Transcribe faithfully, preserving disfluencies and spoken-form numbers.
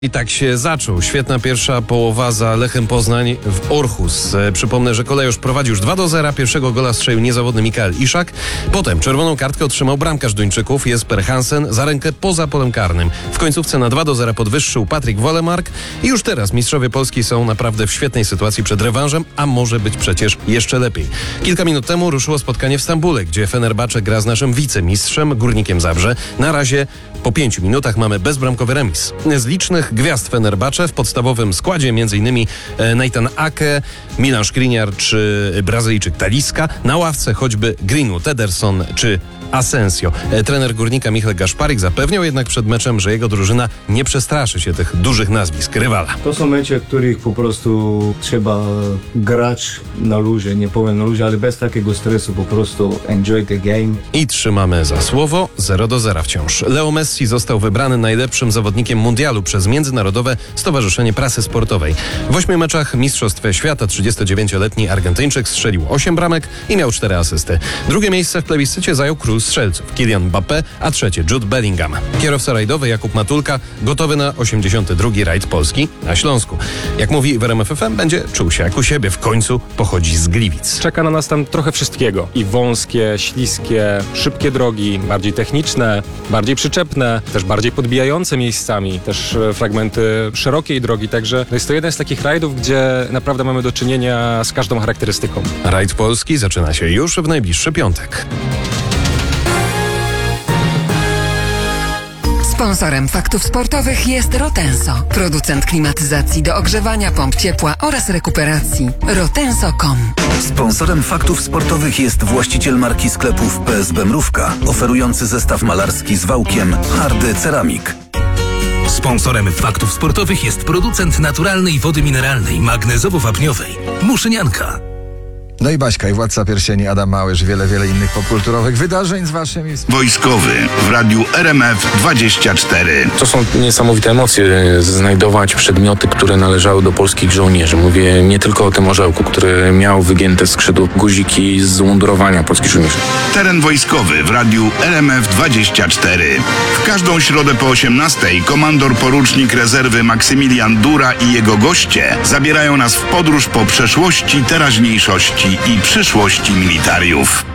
I tak się zaczął. Świetna pierwsza połowa za Lechem Poznań w Orhus. E, przypomnę, że Kolejorz prowadził już dwa do zera. Pierwszego gola strzelił niezawodny Mikael Iszak. Potem czerwoną kartkę otrzymał bramkarz Duńczyków Jesper Hansen za rękę poza polem karnym. W końcówce na dwa do zera podwyższył Patryk Wolemark. I już teraz mistrzowie Polski są naprawdę w świetnej sytuacji przed rewanżem, a może być przecież jeszcze lepiej. Kilka minut temu ruszyło spotkanie w Stambule, gdzie Fenerbahce gra z naszym wicemistrzem Górnikiem Zabrze. Na razie po pięciu minutach mamy bezbramkowy remis. Z licznych gwiazd Fenerbahce w podstawowym składzie m.in. Nathan Ake, Milan Skriniar czy Brazylijczyk Talisca. Na ławce choćby Greenwood, Ederson czy Asensio. Trener Górnika Michał Gaszparik zapewniał jednak przed meczem, że jego drużyna nie przestraszy się tych dużych nazwisk rywala. To są mecze, w których po prostu trzeba grać na luzie, nie powiem na luzie, ale bez takiego stresu, po prostu enjoy the game. I trzymamy za słowo zero do zera wciąż. Leo Messi został wybrany najlepszym zawodnikiem mundialu przez Międzynarodowe Stowarzyszenie Prasy Sportowej. W ośmiu meczach Mistrzostw Świata trzydziestodziewięcioletni Argentyńczyk strzelił osiem bramek i miał cztery asysty. Drugie miejsce w plebiscycie zajął król strzelców Kylian Mbappé, a trzecie Jude Bellingham. Kierowca rajdowy Jakub Matulka gotowy na osiemdziesiąty drugi rajd Polski na Śląsku. Jak mówi w R M F F M, będzie czuł się jak u siebie. W końcu pochodzi z Gliwic. Czeka na nas tam trochę wszystkiego. I wąskie, śliskie, szybkie drogi, bardziej techniczne, bardziej przyczepne, też bardziej podbijające miejscami, też fragmenty szerokiej drogi. Także jest to jeden z takich rajdów, gdzie naprawdę mamy do czynienia z każdą charakterystyką. Rajd Polski zaczyna się już w najbliższy piątek. Sponsorem Faktów Sportowych jest Rotenso, producent klimatyzacji do ogrzewania, pomp ciepła oraz rekuperacji. rotenso kropka com. Sponsorem Faktów Sportowych jest właściciel marki sklepów P S B Mrówka, oferujący zestaw malarski z wałkiem Hardy Ceramik. Sponsorem Faktów Sportowych jest producent naturalnej wody mineralnej, magnezowo-wapniowej Muszynianka. No i Baśka i Władca Pierścieni, Adam Małysz, wiele, wiele innych popkulturowych wydarzeń z waszymi... Wojskowy w radiu R M F dwadzieścia cztery. To są niesamowite emocje, znajdować przedmioty, które należały do polskich żołnierzy. Mówię nie tylko o tym orzełku, który miał wygięte skrzydło, guziki z umundurowania polskich żołnierzy. Teren wojskowy w radiu R M F dwadzieścia cztery. W każdą środę po osiemnastej komandor porucznik rezerwy Maksymilian Dura i jego goście zabierają nas w podróż po przeszłości, teraźniejszości i przyszłości militariów.